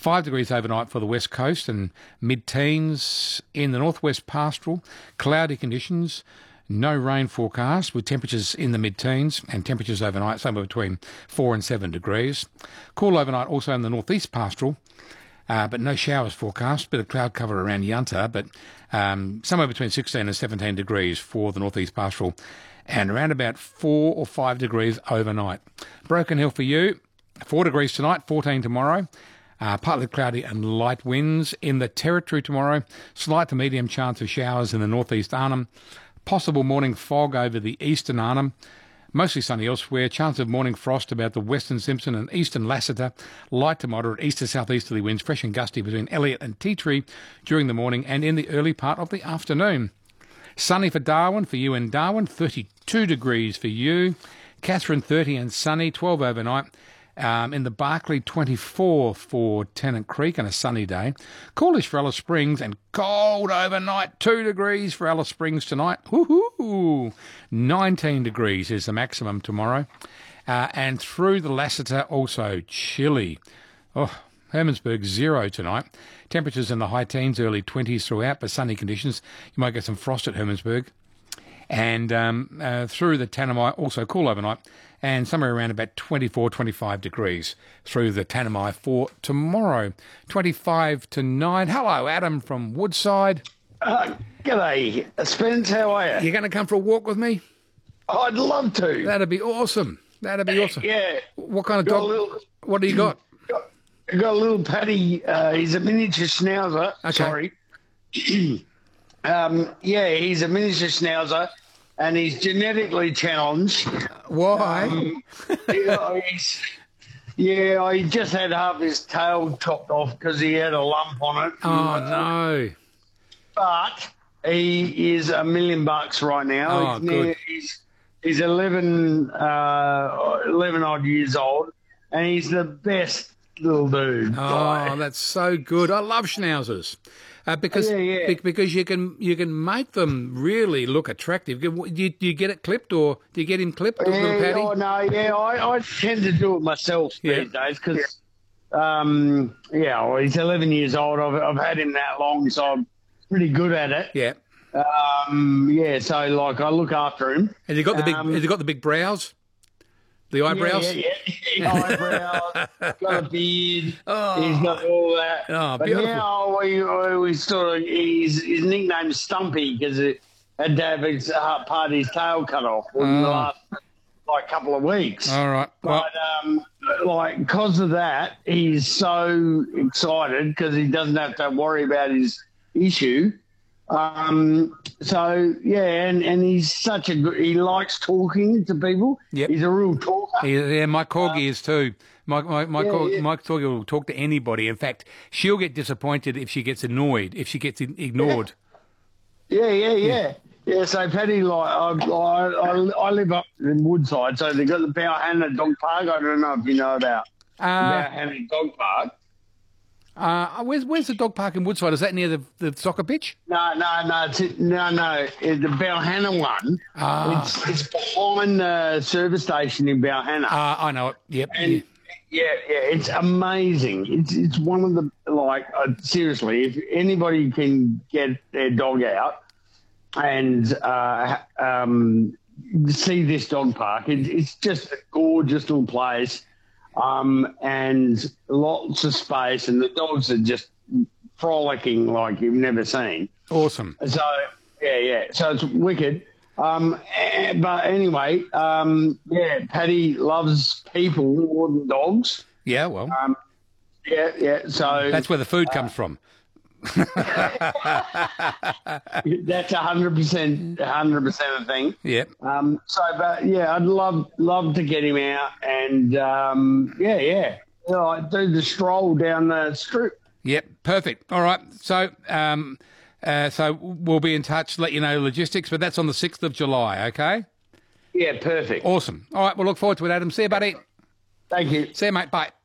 5 degrees overnight for the west coast and mid-teens in the northwest pastoral. Cloudy conditions, no rain forecast with temperatures in the mid-teens and temperatures overnight somewhere between 4 and 7 degrees. Cool overnight also in the northeast pastoral. But no showers forecast. Bit of cloud cover around Yunta, but somewhere between 16 and 17 degrees for the northeast pastoral, and around about 4 or 5 degrees overnight. Broken Hill for you, 4 degrees tonight, 14 tomorrow. Partly cloudy and light winds in the Territory tomorrow. Slight to medium chance of showers in the northeast Arnhem. Possible morning fog over the eastern Arnhem. Mostly sunny elsewhere. Chance of morning frost about the western Simpson and eastern Lassiter. Light to moderate east to southeasterly winds, fresh and gusty between Elliot and Tea Tree during the morning and in the early part of the afternoon. Sunny for Darwin, for you in Darwin, 32 degrees for you. Catherine, 30 and sunny, 12 overnight. In the Barclay, 24 for Tennant Creek and a sunny day. Coolish for Alice Springs and cold overnight, 2 degrees for Alice Springs tonight. Woohoo! 19 degrees is the maximum tomorrow. And through the Lassiter, also chilly. Oh, Hermannsburg, 0 tonight. Temperatures in the high teens, early 20s throughout, but sunny conditions. You might get some frost at Hermannsburg. And through the Tanami, also cool overnight, and somewhere around about 24, 25 degrees through the Tanami for tomorrow. 25 to 9. Hello, Adam from Woodside. G'day, Spence. How are you? You're going to come for a walk with me? I'd love to. That'd be awesome. That'd be awesome. Yeah. What kind of dog? What do you got? Got a little Paddy. He's a miniature schnauzer. Okay. Sorry. Yeah, he's a miniature schnauzer, and he's genetically challenged. Why? He just had half his tail chopped off because he had a lump on it. Oh, no. But he is $1 million right now. Oh, good. He's 11 odd years old, and he's the best little dude. Oh, that's so good. I love schnauzers. Because you can make them really look attractive. Do you get it clipped, or do you get him clipped? Little Paddy? Oh no, I tend to do it myself these days because, he's 11 years old. I've had him that long, so I'm pretty good at it. Yeah. So like I look after him. Has he got the big brows? The eyebrows? Yeah. Eyebrows, got a beard. Oh. He's got all that. Oh, but beautiful. Now we sort of, his nickname is Stumpy because it had to have his part of his tail cut off in the last couple of weeks. All right. But because of that, he's so excited because he doesn't have to worry about his issue. And he's such a good, he likes talking to people. Yep. He's a real talker. Yeah, my corgi is too. My corgi will talk to anybody. In fact, she'll get disappointed if she gets annoyed, if she gets ignored. Yeah. So Paddy, I live up in Woodside, so they've got the Bowhanna Dog Park. I don't know if you know about Bowhanna Dog Park. Where's the dog park in Woodside? Is that near the soccer pitch? No. The Bowhanna one. It's behind the service station in Bowhanna. I know it. Yep. And it's amazing. It's one of the seriously, if anybody can get their dog out and see this dog park, it's just a gorgeous little place. And lots of space, and the dogs are just frolicking like you've never seen. Awesome. So, so it's wicked. But anyway, Paddy loves people more than dogs. Yeah, well. So that's where the food comes from. That's 100% a thing. Yeah. I'd love to get him out and do the stroll down the strip. Yep, perfect. All right. So we'll be in touch, let you know logistics, but that's on the 6th of July, okay? Yeah, perfect. Awesome. All right, we'll look forward to it, Adam. See you, buddy. Thank you. See you, mate. Bye.